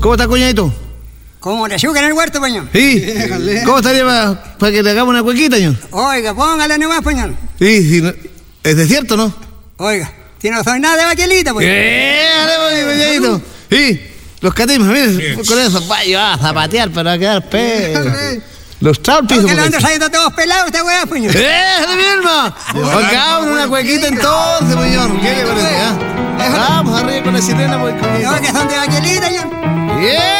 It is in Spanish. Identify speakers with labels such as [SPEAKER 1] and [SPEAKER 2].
[SPEAKER 1] ¿Cómo está, cuñadito?
[SPEAKER 2] Como la azúcar en el huerto, pañón.
[SPEAKER 1] ¿Sí? ¿Cómo estaría para que le hagamos una cuequita, ño?
[SPEAKER 2] Oiga, póngale nomás, pañón.
[SPEAKER 1] Sí, no, es desierto, ¿no?
[SPEAKER 2] Oiga, tiene razón, nada de baquelita, pues.
[SPEAKER 1] Dale, cuñadito. Sí, los catimas, miren, con eso, vaya a zapatear, pero va a quedar los trampis.
[SPEAKER 2] ¿Por qué lo ando saliendo todos pelados esta weá, pañón?
[SPEAKER 1] ¡De misma! Hagamos una cuequita entonces, pañón. ¿Qué le parece, Vamos arriba con la sirena, pues.
[SPEAKER 2] No, que son de baquelita, pañón.
[SPEAKER 1] ¡Yeah!